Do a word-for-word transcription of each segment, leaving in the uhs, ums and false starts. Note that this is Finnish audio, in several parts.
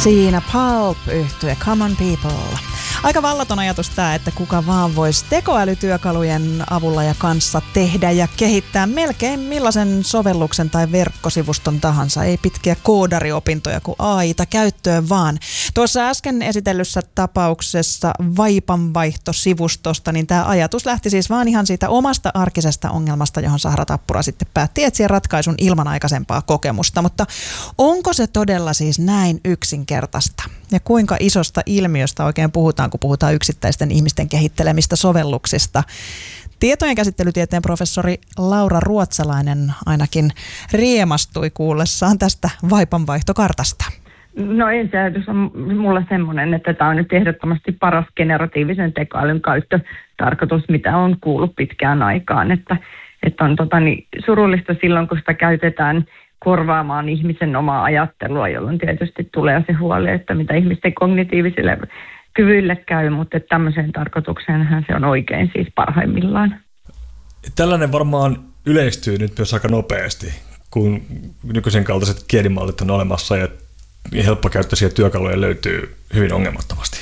Siinä Pulp-yhtye Common People. Aika vallaton ajatus tämä, että kuka vaan voisi tekoälytyökalujen avulla ja kanssa tehdä ja kehittää melkein millaisen sovelluksen tai verkkosivuston tahansa. Ei pitkiä koodariopintoja kuin A I:ta käyttöön vaan. Tuossa äsken esitellyssä tapauksessa vaipanvaihtosivustosta, niin tämä ajatus lähti siis vaan ihan siitä omasta arkisesta ongelmasta, johon Sahra Tappura sitten päätti etsiä ratkaisun ilman aikaisempaa kokemusta. Mutta onko se todella siis näin yksinkertaista? Ja kuinka isosta ilmiöstä oikein puhutaan, kun puhutaan yksittäisten ihmisten kehittelemistä sovelluksista? Tietojen käsittelytieteen professori Laura Ruotsalainen ainakin riemastui kuullessaan tästä vaipanvaihtokartasta. No ensi ajatus on mulla semmoinen, että tämä on nyt ehdottomasti paras generatiivisen tekoälyn käyttötarkoitus, mitä on kuullut pitkään aikaan. Että, että on tota, niin, surullista silloin, kun sitä käytetään korvaamaan ihmisen omaa ajattelua, jolloin tietysti tulee se huoli, että mitä ihmisten kognitiivisille kyvyille käy, mutta tämmöiseen tarkoitukseenhan se on oikein siis parhaimmillaan. Tällainen varmaan yleistyy nyt myös aika nopeasti, kun nykyisen kaltaiset kielimallit on olemassa ja helppokäyttöisiä työkaluja löytyy hyvin ongelmattomasti.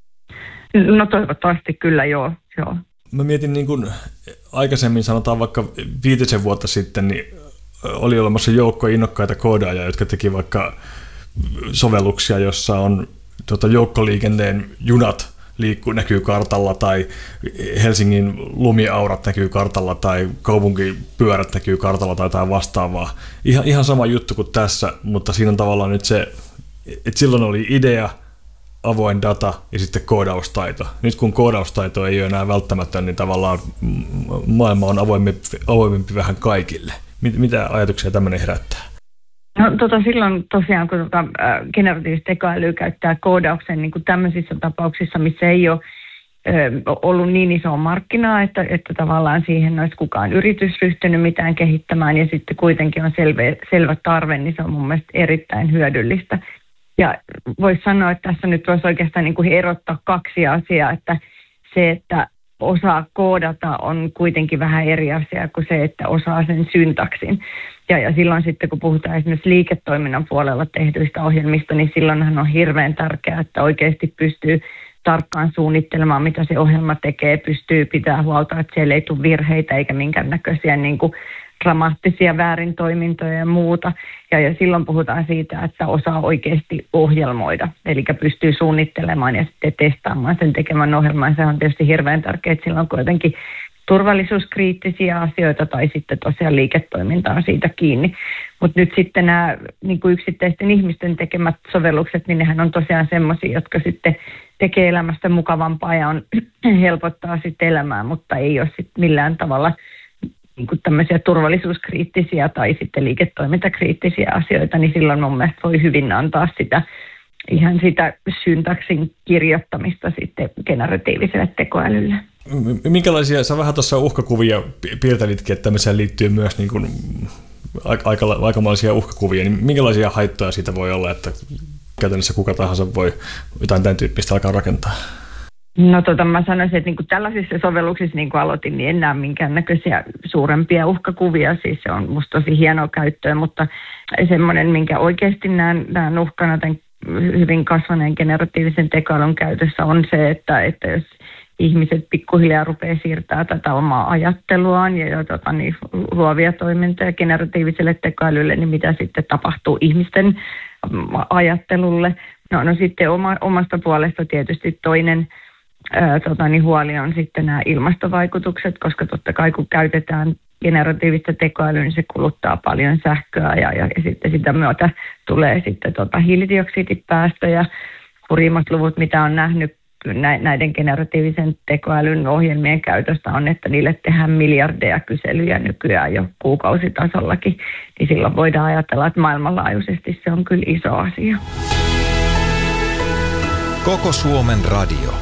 No toivottavasti kyllä, joo. joo. Mä mietin niin kuin aikaisemmin, sanotaan vaikka viitisen vuotta sitten, niin oli olemassa joukko innokkaita koodaajia, jotka teki vaikka sovelluksia, jossa on tuota, joukkoliikenteen junat liikkuu, näkyy kartalla, tai Helsingin lumiaurat näkyy kartalla, tai kaupunkipyörät näkyy kartalla, tai jotain vastaavaa. Ihan, ihan sama juttu kuin tässä, mutta siinä on tavallaan nyt se, että silloin oli idea, avoin data ja sitten koodaustaito. Nyt kun koodaustaito ei ole enää välttämätön, niin tavallaan maailma on avoimempi, avoimempi vähän kaikille. Mitä ajatuksia tämmöinen herättää? No tota, silloin tosiaan, kun tota, äh, generatiivista tekoälyä käyttää koodauksen niin kuin tämmöisissä tapauksissa, missä ei ole äh, ollut niin isoa markkinaa, että, että tavallaan siihen olisi kukaan yritys ryhtynyt mitään kehittämään ja sitten kuitenkin on selvä, selvä tarve, niin se on mun mielestä erittäin hyödyllistä. Ja voisi sanoa, että tässä nyt voisi oikeastaan niin kuin erottaa kaksi asiaa, että se, että osaa koodata on kuitenkin vähän eri asia kuin se, että osaa sen syntaksin. Ja, ja silloin sitten, kun puhutaan esimerkiksi liiketoiminnan puolella tehdyistä ohjelmista, niin silloinhan on hirveän tärkeää, että oikeasti pystyy tarkkaan suunnittelemaan, mitä se ohjelma tekee, pystyy pitää huolta, että siellä ei tule virheitä eikä minkäännäköisiä niin kuin dramaattisia väärintoimintoja ja muuta. Ja, ja silloin puhutaan siitä, että osaa oikeasti ohjelmoida, eli pystyy suunnittelemaan ja sitten testaamaan sen tekemän ohjelman. Se on tietysti hirveän tärkeää, että silloin kuitenkin turvallisuuskriittisiä asioita tai sitten tosiaan liiketoiminta on siitä kiinni. Mutta nyt sitten nämä niin kuin yksittäisten ihmisten tekemät sovellukset, niin nehän on tosiaan semmoisia, jotka sitten tekee elämästä mukavampaa ja on, helpottaa sitten elämää, mutta ei ole sitten millään tavalla niin kuin tämmöisiä turvallisuuskriittisiä tai sitten liiketoimintakriittisiä asioita, niin silloin mun mielestä voi hyvin antaa sitä ihan sitä syntaksin kirjoittamata sitten generatiiviselle tekoälylle. Minkälaisia, sä vähän tuossa uhkakuvia piirtelitkin, että tämmöiseen liittyy myös niin kuin aika, aikamoisia uhkakuvia, niin minkälaisia haittoja siitä voi olla, että käytännössä kuka tahansa voi jotain tämän tyyppistä alkaa rakentaa? No tota, mä sanoisin, että niinku tällaisissa sovelluksissa, niin kuin aloitin, niin en näe minkäännäköisiä suurempia uhkakuvia. Siis se on musta tosi hienoa käyttöä, mutta semmoinen, minkä oikeasti näen, näen uhkana tämän hyvin kasvaneen generatiivisen tekoälyn käytössä on se, että, että jos ihmiset pikkuhiljaa rupeaa siirtää tätä omaa ajatteluaan ja, ja tota, niin, luovia toimintoja generatiiviselle tekoälylle, niin mitä sitten tapahtuu ihmisten ajattelulle. No, no sitten oma, omasta puolesta tietysti toinen ää, tota, niin huoli on sitten nämä ilmastovaikutukset, koska totta kai kun käytetään generatiivista tekoälyä, niin se kuluttaa paljon sähköä ja, ja, ja sitten sitä myötä tulee sitten tota, hiilidioksidipäästöjä. Hurjimmat luvut, mitä on nähnyt näiden generatiivisen tekoälyn ohjelmien käytöstä on, että niille tehdään miljardeja kyselyjä nykyään jo kuukausitasollakin, niin silloin voidaan ajatella, että maailmanlaajuisesti se on kyllä iso asia. Koko Suomen radio.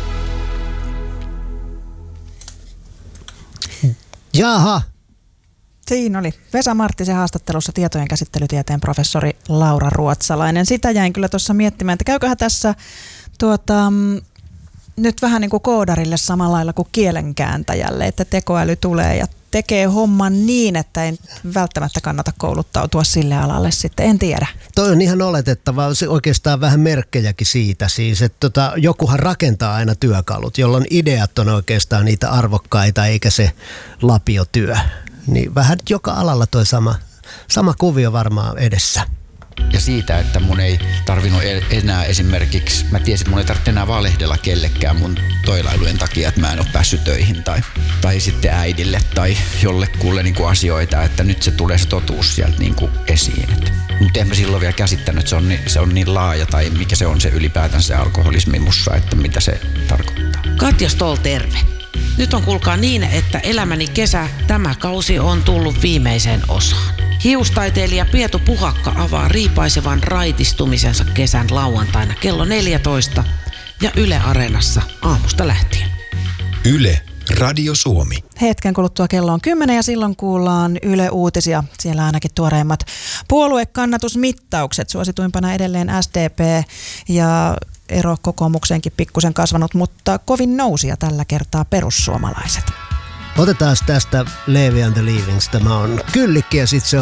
Jaha. Siinä oli Vesa Marttisen haastattelussa tietojen käsittelytieteen professori Laura Ruotsalainen. Sitä jäin kyllä tuossa miettimään, että käyköhän tässä tuota, nyt vähän niin kuin koodarille samalla lailla kuin kielenkääntäjälle, että tekoäly tulee ja tekee homman niin, että ei välttämättä kannata kouluttautua sille alalle sitten, en tiedä. Toi on ihan oletettavaa, se oikeastaan vähän merkkejäkin siitä siis, että tota, jokuhan rakentaa aina työkalut, jolloin ideat on oikeastaan niitä arvokkaita eikä se lapiotyö. Niin vähän joka alalla toi sama, sama kuvio varmaan edessä. Ja siitä, että mun ei tarvinnut enää esimerkiksi, mä tiesin, että mun ei tarvitse enää valehdella kellekään mun toilailujen takia, että mä en ole päässyt töihin tai, tai sitten äidille tai jollekulle niin kuin asioita, että nyt se tulee se totuus sieltä niin kuin esiin. Mutta en mä silloin vielä käsittänyt, että se on, niin, se on niin laaja tai mikä se on se ylipäätään se alkoholismi mussa, että mitä se tarkoittaa. Katja Stoll, terve. Nyt on kuulkaa niin, että elämäni kesä, tämä kausi on tullut viimeiseen osaan. Hiustaiteilija Pietu Puhakka avaa riipaisevan raitistumisensa kesän lauantaina kello neljätoista ja Yle Areenassa aamusta lähtien. Yle Radio Suomi. Hetken kuluttua kello on kymmenen ja silloin kuullaan Yle Uutisia. Siellä ainakin tuoreimmat puoluekannatusmittaukset. Suosituimpana edelleen S D P ja ero kokoomukseenkin pikkusen kasvanut, mutta kovin nousia tällä kertaa perussuomalaiset. Otetaan tästä Levi and the Leavings. Tämä on kyllikki ja sitten se on